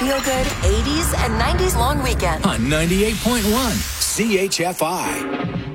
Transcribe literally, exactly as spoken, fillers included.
feel-good eighties and nineties long weekend. On ninety-eight point one C H F I.